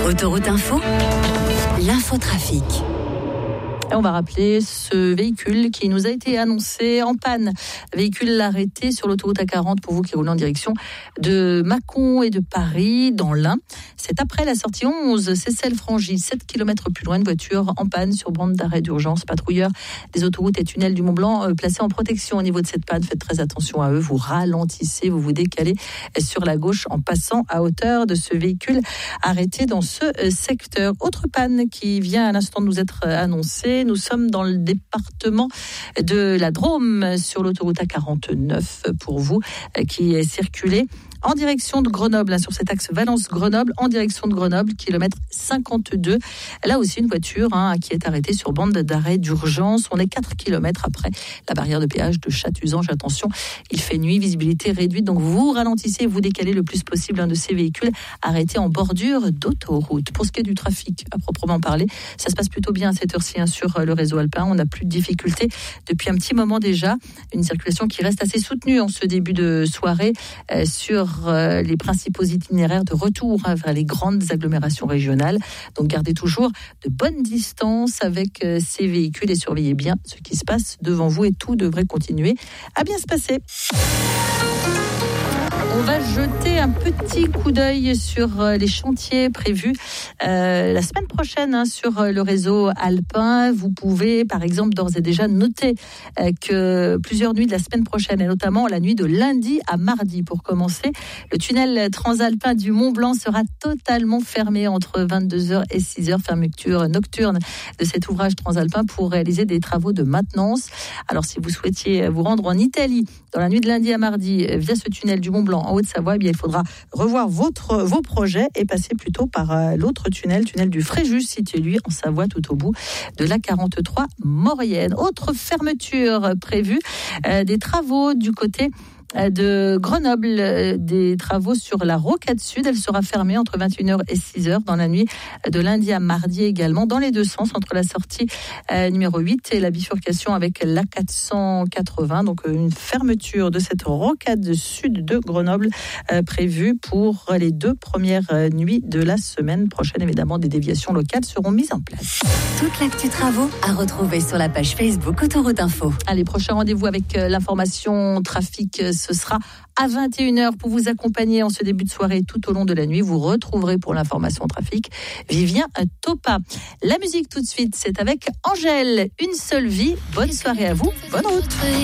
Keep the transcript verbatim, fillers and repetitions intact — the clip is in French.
Autoroute Info, l'infotrafic. Et on va rappeler ce véhicule qui nous a été annoncé en panne. Véhicule arrêté sur l'autoroute A quarante pour vous qui roulez en direction de Mâcon et de Paris dans l'Ain. C'est après la sortie onze, Seyssel-Frangy, sept kilomètres plus loin, une voiture en panne sur bande d'arrêt d'urgence. Patrouilleurs des autoroutes et tunnels du Mont-Blanc euh, placés en protection au niveau de cette panne. Faites très attention à eux, vous ralentissez, vous vous décalez sur la gauche en passant à hauteur de ce véhicule arrêté dans ce euh, secteur. Autre panne qui vient à l'instant de nous être annoncée. Nous sommes dans le département de la Drôme sur l'autoroute A quarante-neuf pour vous qui est circulé en direction de Grenoble, hein, sur cet axe Valence-Grenoble, en direction de Grenoble, kilomètre cinquante-deux. Là aussi, une voiture hein, qui est arrêtée sur bande d'arrêt d'urgence. On est quatre kilomètres après la barrière de péage de Chatuzange. Attention, il fait nuit, visibilité réduite, donc vous ralentissez, vous décalez le plus possible un de ces véhicules arrêtés en bordure d'autoroute. Pour ce qui est du trafic, à proprement parler, ça se passe plutôt bien à cette heure-ci hein, sur le réseau alpin. On n'a plus de difficultés depuis un petit moment déjà. Une circulation qui reste assez soutenue en ce début de soirée euh, sur les principaux itinéraires de retour hein, vers les grandes agglomérations régionales. Donc gardez toujours de bonnes distances avec euh, ces véhicules et surveillez bien ce qui se passe devant vous et tout devrait continuer à bien se passer. On va jeter un petit coup d'œil sur les chantiers prévus euh, la semaine prochaine hein, sur le réseau alpin. Vous pouvez, par exemple, d'ores et déjà noter euh, que plusieurs nuits de la semaine prochaine, et notamment la nuit de lundi à mardi, pour commencer, le tunnel transalpin du Mont-Blanc sera totalement fermé entre vingt-deux heures et six heures, fermeture nocturne de cet ouvrage transalpin pour réaliser des travaux de maintenance. Alors, si vous souhaitiez vous rendre en Italie dans la nuit de lundi à mardi via ce tunnel du Mont-Blanc en Haute-Savoie, eh bien, il faudra revoir votre, vos projets et passer plutôt par euh, l'autre tunnel, tunnel du Fréjus, situé lui en Savoie, tout au bout de la quarante-trois Maurienne. Autre fermeture prévue, euh, des travaux du côté de Grenoble, des travaux sur la rocade sud. Elle sera fermée entre vingt et une heures et six heures dans la nuit de lundi à mardi également, dans les deux sens, entre la sortie euh, numéro huit et la bifurcation avec l'A quatre cent quatre-vingts. Donc une fermeture de cette rocade sud de Grenoble euh, prévue pour les deux premières euh, nuits de la semaine prochaine. Évidemment, des déviations locales seront mises en place. Toute l'actu travaux à retrouver sur la page Facebook Autoroute Info. Allez, prochain rendez-vous avec euh, l'information trafic. Ce sera à vingt et une heures pour vous accompagner en ce début de soirée tout au long de la nuit. Vous retrouverez pour l'information trafic Vivien Topa. La musique tout de suite, c'est avec Angèle, Une seule vie. Bonne soirée à vous, bonne route.